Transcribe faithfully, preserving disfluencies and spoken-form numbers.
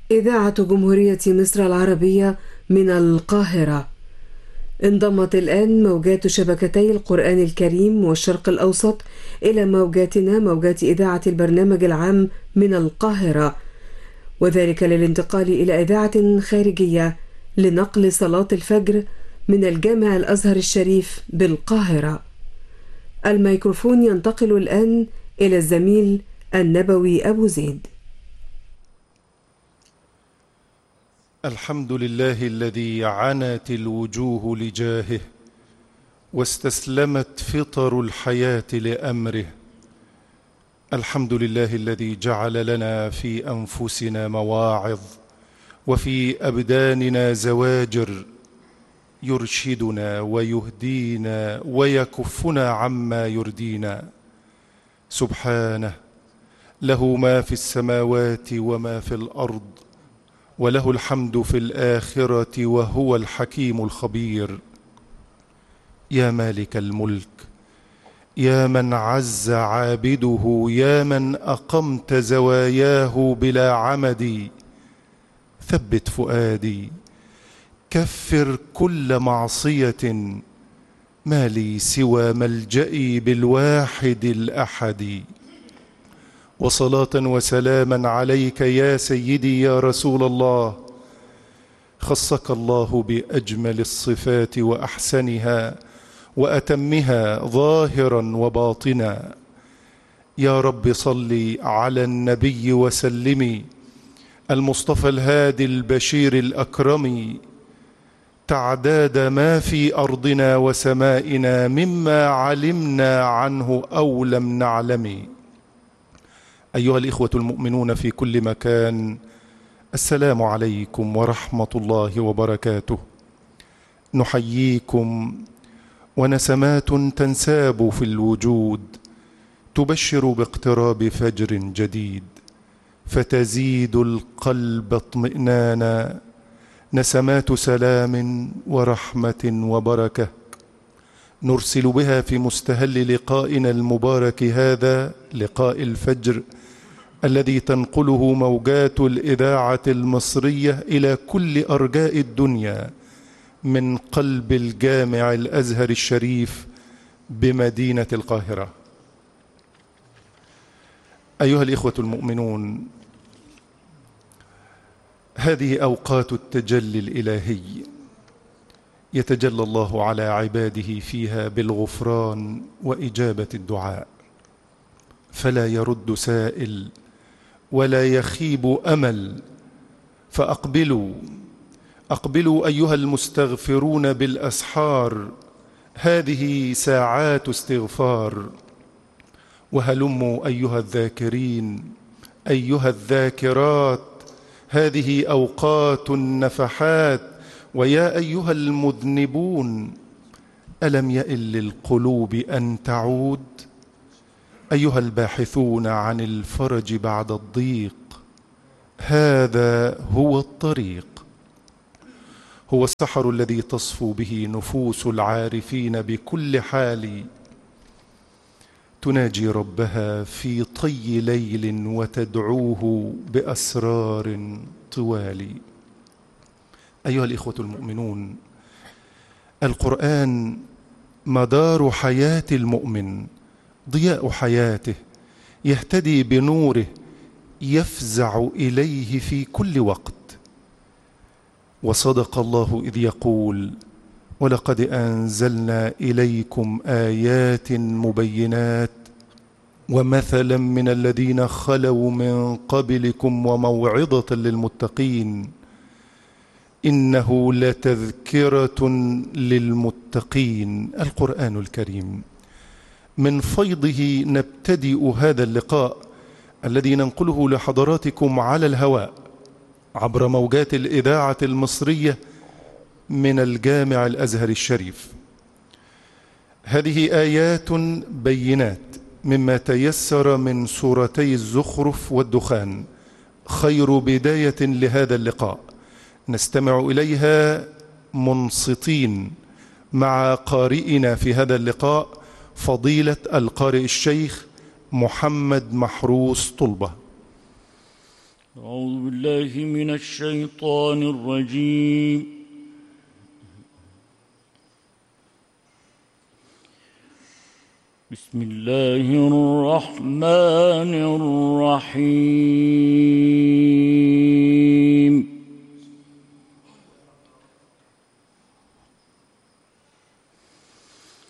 إذاعة جمهورية مصر العربية من القاهرة. انضمت الآن موجات شبكتي القرآن الكريم والشرق الأوسط إلى موجاتنا موجات إذاعة البرنامج العام من القاهرة، وذلك للانتقال إلى إذاعة خارجية لنقل صلاة الفجر من الجامع الأزهر الشريف بالقاهرة. الميكروفون ينتقل الآن إلى الزميل النبوي أبو زيد. الحمد لله الذي عنت الوجوه لجاهه واستسلمت فطر الحياة لأمره. الحمد لله الذي جعل لنا في أنفسنا مواعظ وفي أبداننا زواجر يرشدنا ويهدينا ويكفنا عما يردينا. سبحانه، له ما في السماوات وما في الأرض، وله الحمد في الآخرة وهو الحكيم الخبير. يا مالك الملك، يا من عز عابده، يا من أقمت زواياه بلا عمد، ثبت فؤادي، كفر كل معصية، ما لي سوى ملجئي بالواحد الأحد. وصلاة وسلاما عليك يا سيدي يا رسول الله، خصك الله بأجمل الصفات وأحسنها وأتمها ظاهرا وباطنا. يا رب صل على النبي وسلم، المصطفى الهادي البشير الأكرم، تعداد ما في أرضنا وسمائنا مما علمنا عنه أو لم نعلم. أيها الإخوة المؤمنون في كل مكان، السلام عليكم ورحمة الله وبركاته. نحييكم ونسمات تنساب في الوجود تبشر باقتراب فجر جديد، فتزيد القلب اطمئنانا، نسمات سلام ورحمة وبركة نرسل بها في مستهل لقائنا المبارك هذا، لقاء الفجر الذي تنقله موجات الإذاعة المصرية إلى كل أرجاء الدنيا من قلب الجامع الأزهر الشريف بمدينة القاهرة. أيها الإخوة المؤمنون، هذه أوقات التجلي الإلهي، يتجلى الله على عباده فيها بالغفران وإجابة الدعاء، فلا يرد سائل ولا يخيب أمل. فأقبلوا أقبلوا أيها المستغفرون بالأسحار، هذه ساعات استغفار. وهلموا أيها الذاكرين أيها الذاكرات، هذه أوقات النفحات. ويا أيها المذنبون، ألم يئن للقلوب أن تعود؟ أيها الباحثون عن الفرج بعد الضيق، هذا هو الطريق، هو السحر الذي تصفو به نفوس العارفين بكل حال، تناجي ربها في طي ليل وتدعوه بأسرار طوال. أيها الإخوة المؤمنون، القرآن مدار حياة المؤمن، ضياء حياته، يهتدي بنوره، يفزع إليه في كل وقت. وصدق الله إذ يقول: ولقد أنزلنا إليكم آيات مبينات ومثلا من الذين خلوا من قبلكم وموعظة للمتقين، إنه لتذكرة للمتقين. القرآن الكريم من فيضه نبتدئ هذا اللقاء الذي ننقله لحضراتكم على الهواء عبر موجات الإذاعة المصرية من الجامع الأزهر الشريف. هذه آيات بينات مما تيسر من سورتي الزخرف والدخان، خير بداية لهذا اللقاء نستمع إليها منصتين مع قارئنا في هذا اللقاء فضيلة القارئ الشيخ محمد محروس طلبة. أعوذ بالله من الشيطان الرجيم. بسم الله الرحمن الرحيم.